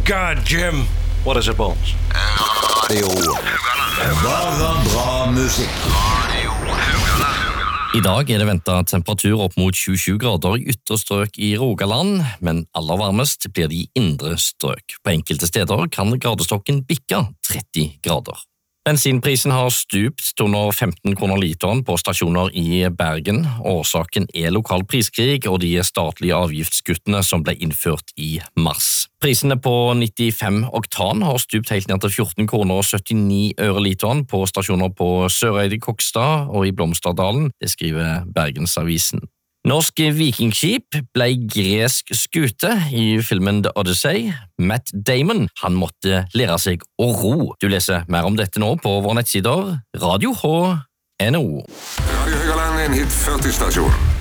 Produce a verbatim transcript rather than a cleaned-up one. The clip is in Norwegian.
God, Jim. What is it, Bones? Radio. Bare bra musikk. I dag er det ventet temperatur opp mot tjuesju grader i ytre strøk i Rogaland, men aller varmest blir det i indre strøk. På enkelte steder kan gradestokken bikke tretti grader. Bensinprisen har stupt til under femten kroner literen på stasjoner i Bergen. Årsaken er lokal priskrig og de statlige avgiftskuttene som ble innført i mars. Prisene på nittifem oktan har stupt helt ned til fjorten kroner og syttini øre literen på stasjoner på Søreide, Kokstad og i Blomsterdalen, det skriver Bergensavisen. Norsk vikingskip ble gresk skute i filmen The Odyssey. Matt Damon, han måtte lære seg å ro. Du leser mer om dette nå på våre nettsider Radio H N O. Radio Høgaland er en hit førti stasjon.